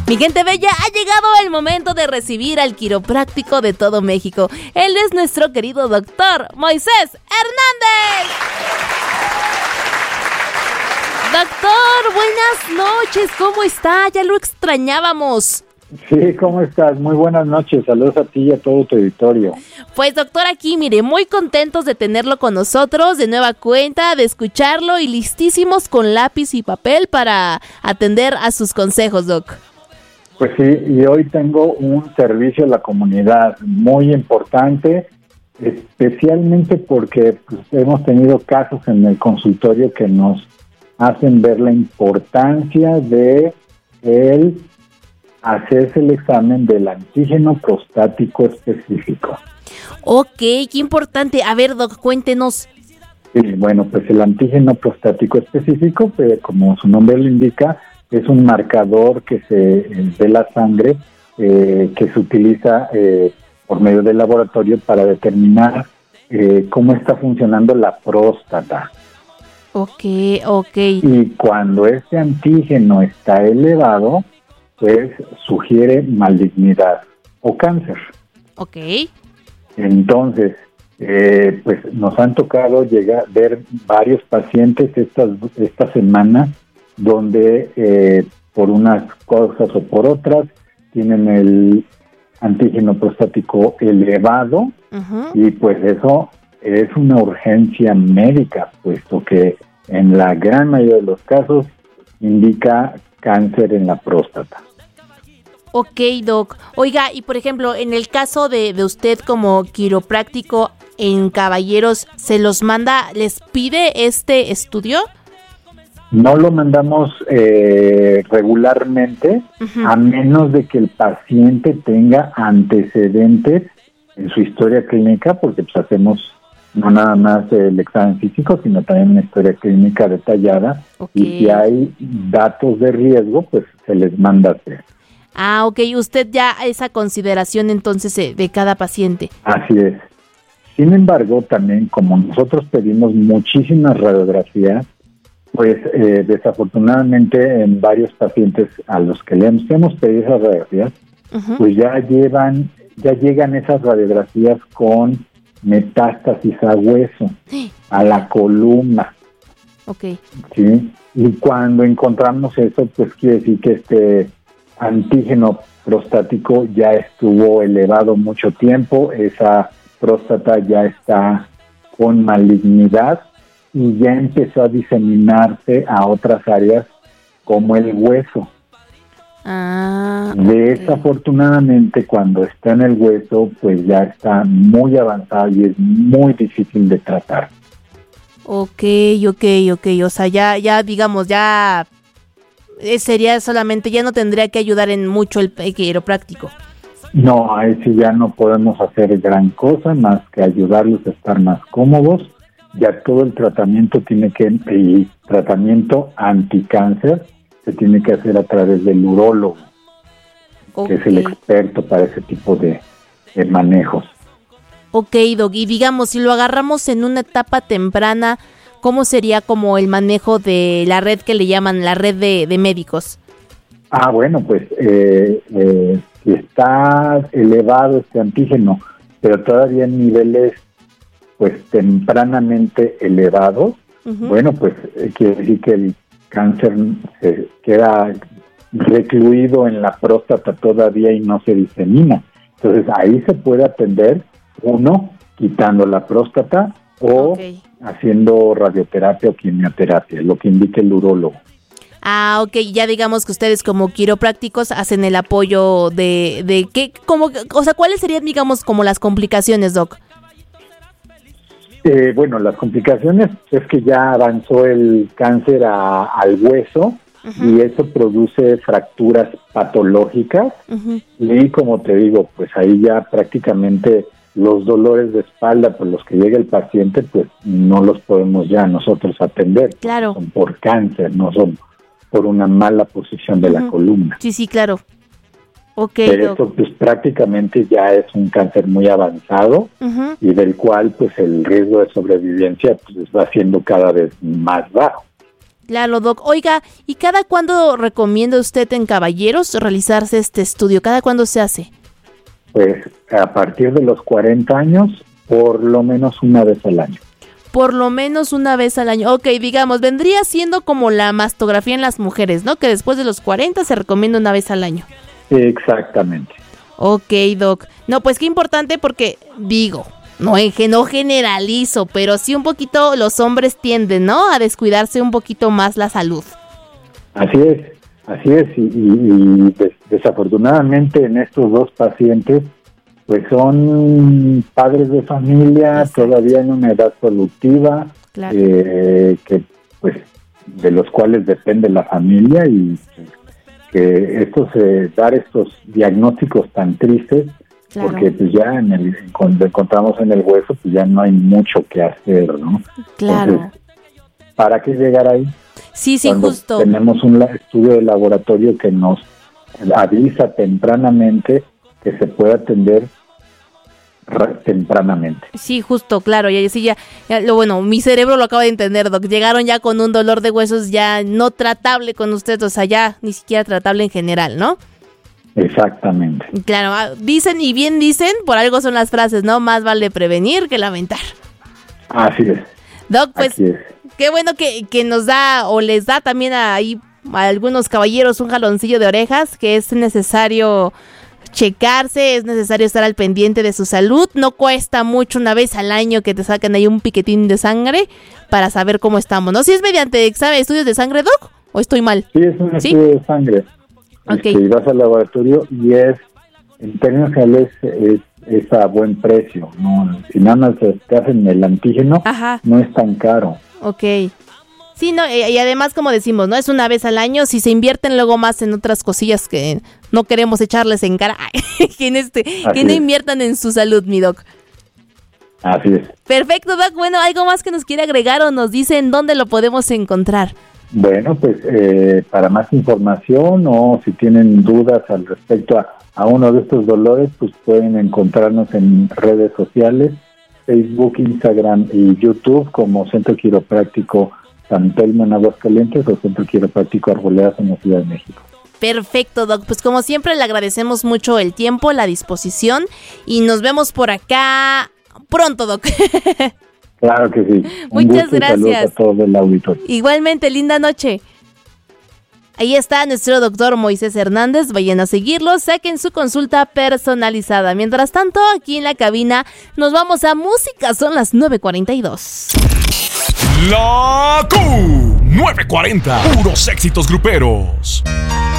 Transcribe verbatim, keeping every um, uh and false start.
Mi gente bella, ha llegado el momento de recibir al quiropráctico de todo México. Él es nuestro querido doctor Moisés Hernández. Doctor, buenas noches, ¿cómo está? Ya lo extrañábamos. Sí, ¿cómo estás? Muy buenas noches, saludos a ti y a todo tu auditorio. Pues doctor, aquí mire, muy contentos de tenerlo con nosotros, de nueva cuenta, de escucharlo y listísimos con lápiz y papel para atender a sus consejos, doc. Pues sí, y hoy tengo un servicio a la comunidad muy importante, especialmente porque pues, hemos tenido casos en el consultorio que nos hacen ver la importancia de el hacerse el examen del antígeno prostático específico. Ok, qué importante. A ver, doc, cuéntenos. Sí, bueno, pues el antígeno prostático específico, pues, como su nombre lo indica, es un marcador que se de la sangre eh, que se utiliza eh, por medio del laboratorio para determinar eh, cómo está funcionando la próstata. Ok, ok. Y cuando este antígeno está elevado, pues sugiere malignidad o cáncer. Ok. Entonces, eh, pues nos han tocado llegar ver varios pacientes estas esta semana donde eh, por unas cosas o por otras tienen el antígeno prostático elevado. Uh-huh. Y pues eso es una urgencia médica, puesto que en la gran mayoría de los casos indica cáncer en la próstata. Ok, doc. Oiga, y por ejemplo, en el caso de, de usted como quiropráctico en caballeros, ¿se los manda, les pide este estudio? No lo mandamos eh, regularmente, uh-huh. a menos de que el paciente tenga antecedentes en su historia clínica, porque pues hacemos no nada más el examen físico, sino también una historia clínica detallada. Okay. Y si hay datos de riesgo, pues se les manda a hacer. Ah, ok. Usted ya esa consideración entonces de cada paciente. Así es. Sin embargo, también como nosotros pedimos muchísimas radiografías, pues eh, desafortunadamente en varios pacientes a los que le hemos pedido esas radiografías, uh-huh. pues ya llevan, ya llegan esas radiografías con metástasis a hueso, sí. a la columna. Okay. Sí. Y cuando encontramos eso, pues quiere decir que este antígeno prostático ya estuvo elevado mucho tiempo, esa próstata ya está con malignidad y ya empezó a diseminarse a otras áreas como el hueso. Ah, Desafortunadamente, okay. cuando está en el hueso, pues ya está muy avanzado y es muy difícil de tratar. Ok, ok, ok, o sea, ya, ya digamos, ya sería solamente, ya no tendría que ayudar en mucho el quiropráctico. No, ahí sí ya no podemos hacer gran cosa más que ayudarlos a estar más cómodos. Ya todo el tratamiento tiene que, el tratamiento anticáncer se tiene que hacer a través del urólogo, okay. que es el experto para ese tipo de, de manejos. Ok, Doc, y digamos, si lo agarramos en una etapa temprana, ¿cómo sería como el manejo de la red que le llaman la red de, de médicos? Ah, bueno, pues eh, eh, si está elevado este antígeno, pero todavía en niveles pues tempranamente elevados, uh-huh. bueno, pues eh, quiere decir que el cáncer se queda recluido en la próstata todavía y no se disemina. Entonces ahí se puede atender, uno, quitando la próstata o okay. haciendo radioterapia o quimioterapia, lo que indique el urólogo. Ah, ok, ya digamos que ustedes como quiroprácticos hacen el apoyo de, de qué, como, o sea, ¿cuáles serían, digamos, como las complicaciones, Doc? Eh, bueno, las complicaciones es que ya avanzó el cáncer a, al hueso, uh-huh. y eso produce fracturas patológicas, uh-huh. y como te digo, pues ahí ya prácticamente los dolores de espalda por los que llega el paciente, pues no los podemos ya nosotros atender. Claro. Son por cáncer, no son por una mala posición de uh-huh. la columna. Sí, sí, claro. Okay, pero esto pues prácticamente ya es un cáncer muy avanzado, uh-huh. y del cual pues el riesgo de sobrevivencia pues va siendo cada vez más bajo. Claro, Doc. Oiga, ¿y cada cuándo recomienda usted en caballeros realizarse este estudio? ¿Cada cuándo se hace? Pues a partir de los cuarenta años, por lo menos una vez al año. Por lo menos una vez al año. Ok, digamos, vendría siendo como la mastografía en las mujeres, ¿no? Que después de los cuarenta se recomienda una vez al año. Exactamente. Ok, Doc. No, pues qué importante porque, digo, no, en que no generalizo, pero sí un poquito los hombres tienden, ¿no? A descuidarse un poquito más la salud. Así es, así es. Y, y, y des, desafortunadamente en estos dos pacientes, pues son padres de familia, exacto, todavía en una edad productiva, claro, eh, que pues de los cuales depende la familia, y que estos eh, dar estos diagnósticos tan tristes, claro, porque pues ya en el, cuando encontramos en el hueso, pues ya no hay mucho que hacer, ¿no? Claro. Entonces, ¿para qué llegar ahí? Sí, sí, cuando justo. Tenemos un estudio de laboratorio que nos avisa tempranamente que se puede atender tempranamente. Sí, justo, claro, ya, sí, ya, ya, lo bueno, mi cerebro lo acaba de entender, Doc. Llegaron ya con un dolor de huesos ya no tratable con usted, o sea, ya ni siquiera tratable en general, ¿no? Exactamente. Claro, dicen y bien dicen, por algo son las frases, ¿no? Más vale prevenir que lamentar. Así es. Doc, pues, es. Qué bueno que, que nos da o les da también ahí a algunos caballeros un jaloncillo de orejas, que es necesario checarse, es necesario estar al pendiente de su salud. No cuesta mucho, una vez al año que te saquen ahí un piquetín de sangre para saber cómo estamos, ¿no? ¿Si es mediante examen, estudios de sangre, Doc? ¿O estoy mal? Sí, es un ¿Sí? estudio de sangre. Okay. Este, vas al laboratorio y es, en términos generales, es, es a buen precio, ¿no? Si nada más te hacen el antígeno, ajá, no es tan caro. Ok. Sí, no, y además, como decimos, ¿no? Es una vez al año. Si se invierten luego más en otras cosillas que no queremos echarles en cara, que, en este, que no inviertan en su salud, mi Doc. Así es. Perfecto, Doc. Bueno, ¿algo más que nos quiere agregar o nos dice en dónde lo podemos encontrar? Bueno, pues eh, para más información o si tienen dudas al respecto a, a uno de estos dolores, pues pueden encontrarnos en redes sociales, Facebook, Instagram y YouTube como Centro Quiropráctico San Telmo en Aguascalientes o Centro Quiropráctico Arboledas en la Ciudad de México. Perfecto, Doc. Pues como siempre le agradecemos mucho el tiempo, la disposición y nos vemos por acá pronto, Doc. Claro que sí. Muchas gracias. A todos del auditorio. Igualmente, linda noche. Ahí está nuestro doctor Moisés Hernández, vayan a seguirlo, saquen su consulta personalizada. Mientras tanto, aquí en la cabina nos vamos a música, son las nueve cuarenta y dos. La Q nueve cuarenta, puros éxitos gruperos.